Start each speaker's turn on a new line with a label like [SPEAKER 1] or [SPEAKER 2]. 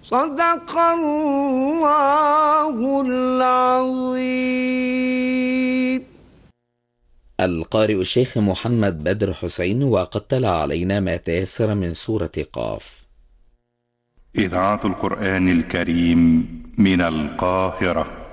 [SPEAKER 1] صدق الله العظيم.
[SPEAKER 2] القارئ الشيخ محمد بدر حسين، وقد تلا علينا ما تيسر من سورة قاف.
[SPEAKER 3] إذاعة القرآن الكريم من القاهرة.